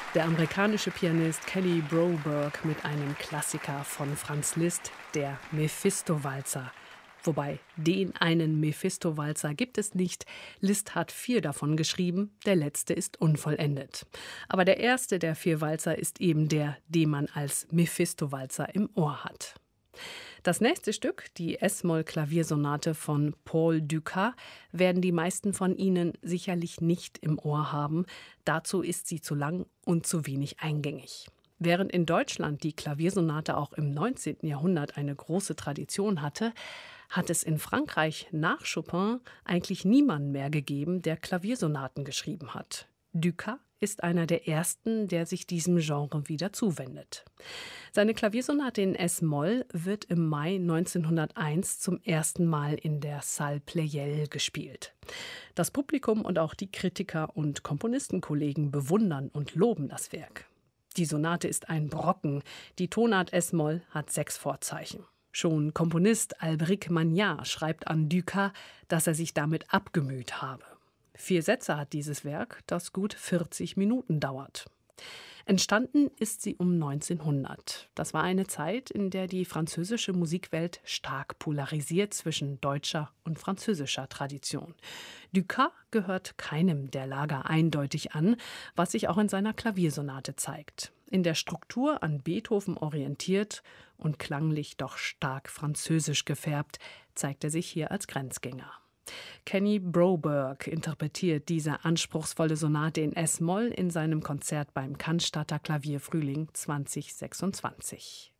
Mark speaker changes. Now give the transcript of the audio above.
Speaker 1: Der amerikanische Pianist Kenny Broberg mit einem Klassiker von Franz Liszt, der Mephisto-Walzer. Wobei, den einen Mephisto-Walzer gibt es nicht. Liszt hat 4 davon geschrieben, der letzte ist unvollendet. Aber der erste der 4 Walzer ist eben der, den man als Mephisto-Walzer im Ohr hat. Das nächste Stück, die S-Moll-Klaviersonate von Paul Dukas, werden die meisten von Ihnen sicherlich nicht im Ohr haben. Dazu ist sie zu lang und zu wenig eingängig. Während in Deutschland die Klaviersonate auch im 19. Jahrhundert eine große Tradition hatte, hat es in Frankreich nach Chopin eigentlich niemanden mehr gegeben, der Klaviersonaten geschrieben hat. Dukas ist einer der ersten, der sich diesem Genre wieder zuwendet. Seine Klaviersonate in S-Moll wird im Mai 1901 zum ersten Mal in der Salle Pleyel gespielt. Das Publikum und auch die Kritiker und Komponistenkollegen bewundern und loben das Werk. Die Sonate ist ein Brocken, die Tonart S-Moll hat 6 Vorzeichen. Schon Komponist Alberic Magnat schreibt an Dukas, dass er sich damit abgemüht habe. 4 Sätze hat dieses Werk, das gut 40 Minuten dauert. Entstanden ist sie um 1900. Das war eine Zeit, in der die französische Musikwelt stark polarisiert zwischen deutscher und französischer Tradition. Dukas gehört keinem der Lager eindeutig an, was sich auch in seiner Klaviersonate zeigt. In der Struktur an Beethoven orientiert und klanglich doch stark französisch gefärbt, zeigt er sich hier als Grenzgänger. Kenny Broberg interpretiert diese anspruchsvolle Sonate in S-Moll in seinem Konzert beim Cannstatter Klavierfrühling 2026.